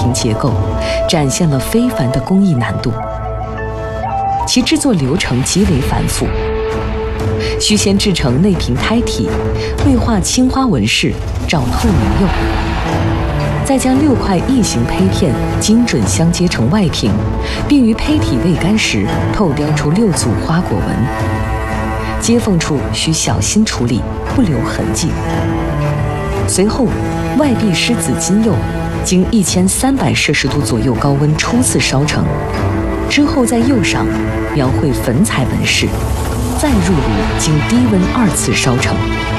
平结构，展现了非凡的工艺难度。其制作流程极为繁复，需先制成内瓶胎体，绘画青花纹饰，照透明釉，再将6块异形胚片精准相接成外瓶，并于胚体未干时透雕出6组花果纹，接缝处需小心处理，不留痕迹。随后，外壁施紫金釉，经1300摄氏度左右高温初次烧成，之后在釉上描绘粉彩纹饰，再入炉经低温2次烧成。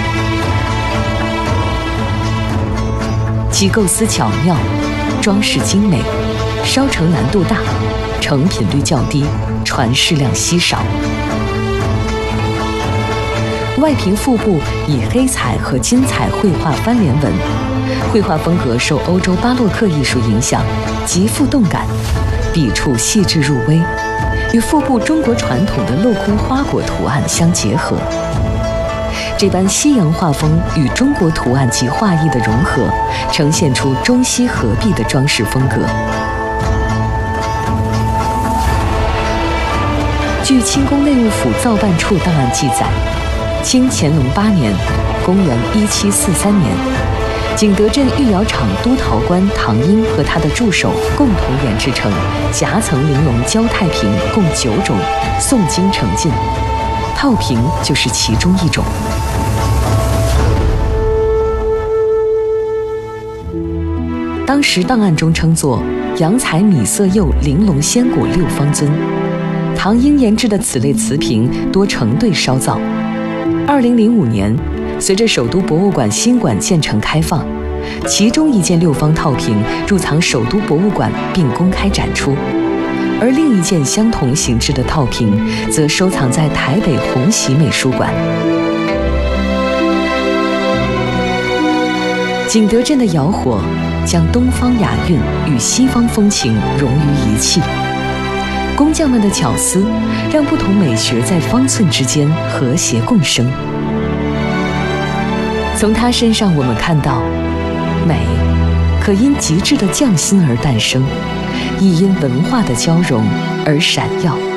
其构思巧妙，装饰精美，烧成难度大，成品率较低，传世量稀少。外屏腹部以黑彩和金彩绘画翻联纹，绘画风格受欧洲巴洛克艺术影响，极富动感，笔触细致入微，与腹部中国传统的镂空花果图案相结合。这般西洋画风与中国图案及画意的融合，呈现出中西合璧的装饰风格。据清宫内务府造办处档案记载，清乾隆8年（公元1743年），景德镇御窑厂督陶官唐英和他的助手共同研制成夹层玲珑焦太瓶共9种，诵经成进，套瓶就是其中一种。当时档案中称作洋彩米色釉玲珑鲜果6方尊。唐英研制的此类瓷瓶多成对烧造。2005年，随着首都博物馆新馆建成开放，其中一件6方套瓶入藏首都博物馆并公开展出，而另一件相同形制的套瓶则收藏在台北红喜美术馆。景德镇的窑火将东方雅韵与西方风情融于一气，工匠们的巧思让不同美学在方寸之间和谐共生。从他身上我们看到，美可因极致的匠心而诞生，亦因文化的交融而闪耀。